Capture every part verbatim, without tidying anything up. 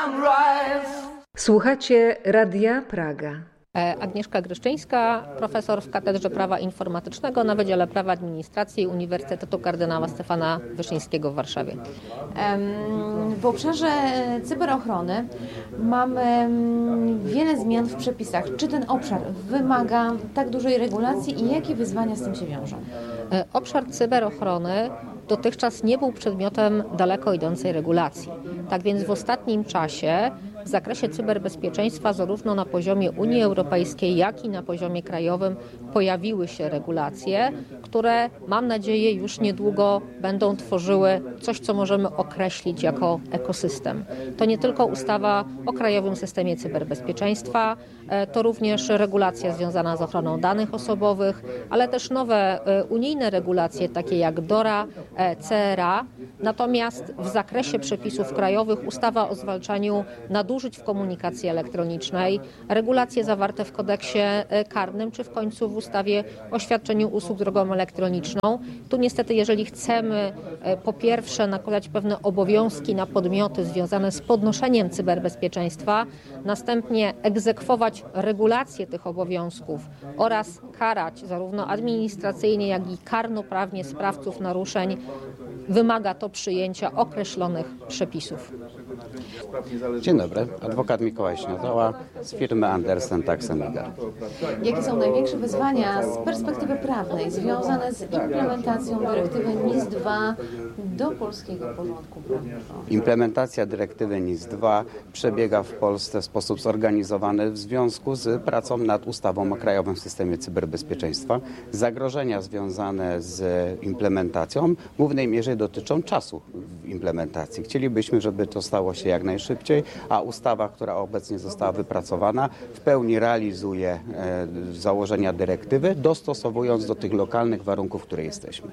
Słuchacie Radia Praga. Agnieszka Gryszczyńska, profesor w Katedrze Prawa Informatycznego na Wydziale Prawa Administracji Uniwersytetu Kardynała Stefana Wyszyńskiego w Warszawie. W obszarze cyberochrony mamy wiele zmian w przepisach. Czy ten obszar wymaga tak dużej regulacji i jakie wyzwania z tym się wiążą? Obszar cyberochrony dotychczas nie był przedmiotem daleko idącej regulacji. Tak więc w ostatnim czasie w zakresie cyberbezpieczeństwa zarówno na poziomie Unii Europejskiej, jak i na poziomie krajowym pojawiły się regulacje, które mam nadzieję już niedługo będą tworzyły coś, co możemy określić jako ekosystem. To nie tylko ustawa o Krajowym Systemie Cyberbezpieczeństwa, to również regulacja związana z ochroną danych osobowych, ale też nowe unijne regulacje takie jak DORA, C R A. Natomiast w zakresie przepisów krajowych ustawa o zwalczaniu nadużyć w komunikacji elektronicznej, regulacje zawarte w kodeksie karnym czy w końcu w ustawie o świadczeniu usług drogą elektroniczną. Tu niestety, jeżeli chcemy po pierwsze nakładać pewne obowiązki na podmioty związane z podnoszeniem cyberbezpieczeństwa, następnie egzekwować regulacje tych obowiązków oraz karać zarówno administracyjnie, jak i karnoprawnie sprawców naruszeń, wymaga to przyjęcia określonych przepisów. Dzień dobry, adwokat Mikołaj Śniadała z firmy Andersen Tax and Legal. Jakie są największe wyzwania z perspektywy prawnej związane z implementacją dyrektywy N I S dwa do polskiego porządku prawnego? Implementacja dyrektywy N I S dwa przebiega w Polsce w sposób zorganizowany w związku z pracą nad ustawą o Krajowym Systemie Cyberbezpieczeństwa. Zagrożenia związane z implementacją w głównej mierze dotyczą czasu implementacji. Chcielibyśmy, żeby to stało się jak najszybciej, a ustawa, która obecnie została wypracowana, w pełni realizuje e, założenia dyrektywy, dostosowując do tych lokalnych warunków, w których jesteśmy.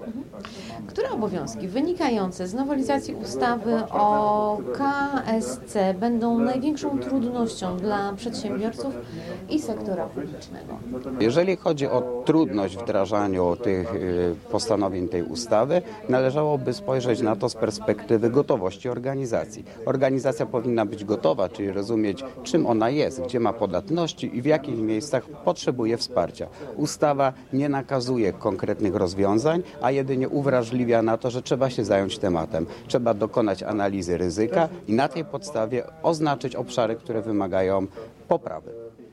Które obowiązki wynikające z nowelizacji ustawy o K S C będą największą trudnością dla przedsiębiorców i sektora publicznego? Jeżeli chodzi o trudność w wdrażaniu tych postanowień tej ustawy, należałoby spojrzeć na to z perspektywy gotowości organizacji. Organizacja powinna być gotowa, czyli rozumieć, czym ona jest, gdzie ma podatności i w jakich miejscach potrzebuje wsparcia. Ustawa nie nakazuje konkretnych rozwiązań, a jedynie uwrażliwia na to, że trzeba się zająć tematem. Trzeba dokonać analizy ryzyka i na tej podstawie oznaczyć obszary, które wymagają poprawy.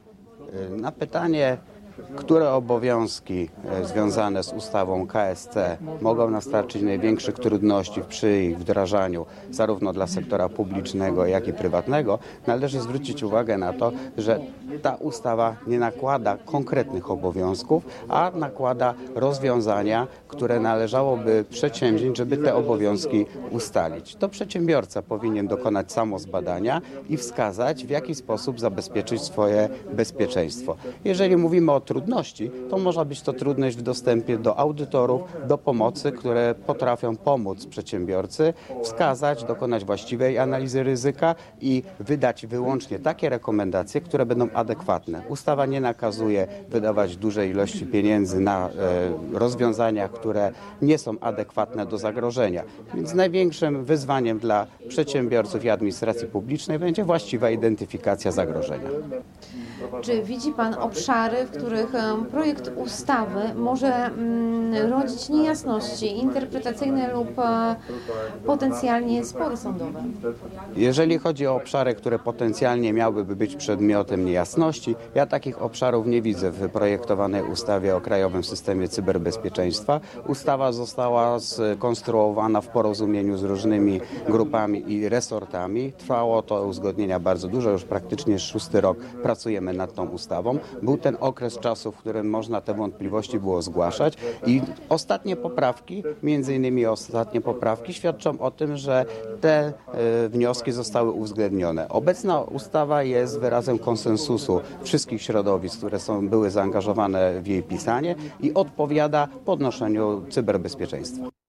Na pytanie, które obowiązki związane z ustawą K S C mogą nastarczyć największych trudności przy ich wdrażaniu zarówno dla sektora publicznego, jak i prywatnego, należy zwrócić uwagę na to, że ta ustawa nie nakłada konkretnych obowiązków, a nakłada rozwiązania, które należałoby przedsięwziąć, żeby te obowiązki ustalić. To przedsiębiorca powinien dokonać samozbadania i wskazać, w jaki sposób zabezpieczyć swoje bezpieczeństwo. Jeżeli mówimy o trudności, to może być to trudność w dostępie do audytorów, do pomocy, które potrafią pomóc przedsiębiorcy, wskazać, dokonać właściwej analizy ryzyka i wydać wyłącznie takie rekomendacje, które będą adekwatne. Ustawa nie nakazuje wydawać dużej ilości pieniędzy na e, rozwiązania, które nie są adekwatne do zagrożenia. Więc największym wyzwaniem dla przedsiębiorców i administracji publicznej będzie właściwa identyfikacja zagrożenia. Czy widzi Pan obszary, w których projekt ustawy może rodzić niejasności interpretacyjne lub potencjalnie spory sądowe? Jeżeli chodzi o obszary, które potencjalnie miałyby być przedmiotem niejasności, ja takich obszarów nie widzę w projektowanej ustawie o Krajowym Systemie Cyberbezpieczeństwa. Ustawa została skonstruowana w porozumieniu z różnymi grupami i resortami. Trwało to uzgodnienia bardzo dużo, już praktycznie szósty rok pracujemy nad tą ustawą. Był ten okres czasu, w którym można te wątpliwości było zgłaszać i ostatnie poprawki, między innymi ostatnie poprawki świadczą o tym, że te y, wnioski zostały uwzględnione. Obecna ustawa jest wyrazem konsensusu wszystkich środowisk, które są, były zaangażowane w jej pisanie i odpowiada podnoszeniu cyberbezpieczeństwa.